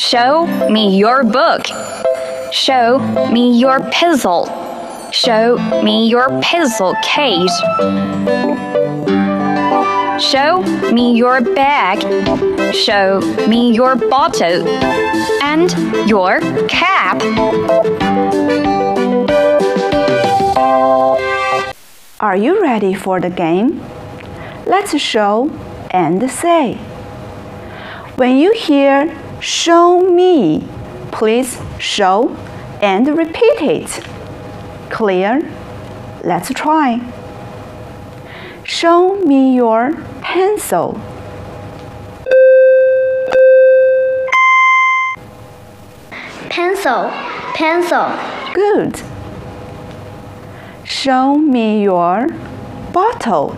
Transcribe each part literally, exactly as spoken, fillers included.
Show me your book. Show me your pencil. Show me your pencil case. Show me your bag. Show me your bottle and your cap. Are you ready for the game? Let's show and say. When you hear show me, please show and repeat it. Clear? Let's try. Show me your pencil. Pencil, pencil. Good. Show me your bottle.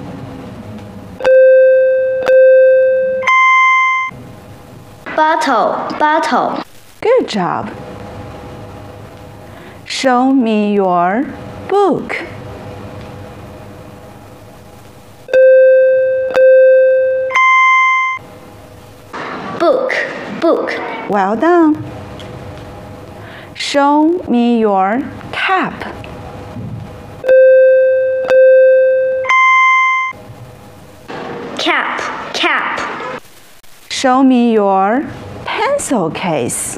Bottle, bottle. Good job. Show me your book. Book, book. Well done. Show me your cap. Cap, cap. Show me your pencil case.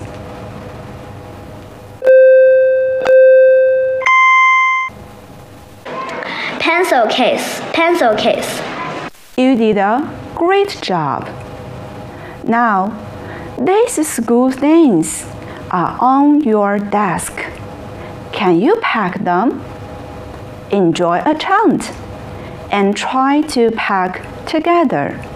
Pencil case, pencil case. You did a great job. Now, these school things are on your desk. Can you pack them? Enjoy a chant and try to pack together.